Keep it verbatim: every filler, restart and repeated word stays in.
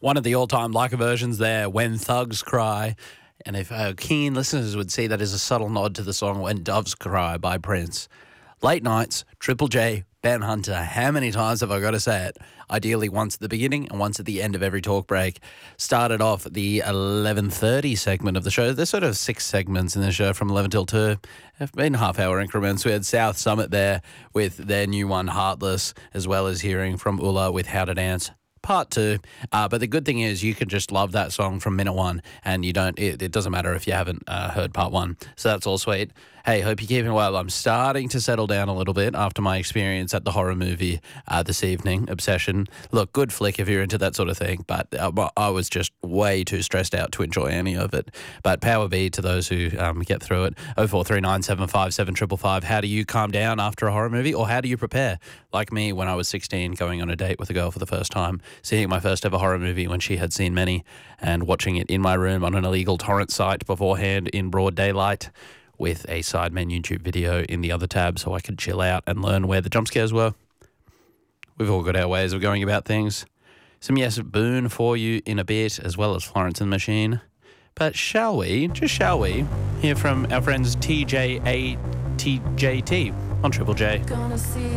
One of the all-time Leica versions there, When Thugs Cry. And if uh, keen listeners would see that as a subtle nod to the song When Doves Cry by Prince. Late nights, Triple J, Ben Hunter. How many times have I got to say it? Ideally once at the beginning and once at the end of every talk break. Started off the eleven thirty segment of the show. There's sort of six segments in the show from eleven till two. Have been half-hour increments. We had South Summit there with their new one, Heartless, as well as hearing from Ulla with How to Dance. Part two. Uh, but the good thing is you can just love that song from minute one and you don't, it, it doesn't matter if you haven't uh, heard part one. So that's all sweet. Hey, hope you're keeping well. I'm starting to settle down a little bit after my experience at the horror movie uh, this evening, Obsession. Look, good flick if you're into that sort of thing, but uh, I was just way too stressed out to enjoy any of it. But power be to those who um, get through it. oh four three nine seven five seven five five. How do you calm down after a horror movie, or how do you prepare? Like me when I was sixteen, going on a date with a girl for the first time, seeing my first ever horror movie when she had seen many, and watching it in my room on an illegal torrent site beforehand in broad daylight, with a Sidemen YouTube video in the other tab so I could chill out and learn where the jump scares were. We've all got our ways of going about things. Some Yes Boone for you in a bit, as well as Florence and the Machine. But shall we, just shall we, hear from our friends T J A T J T on Triple J.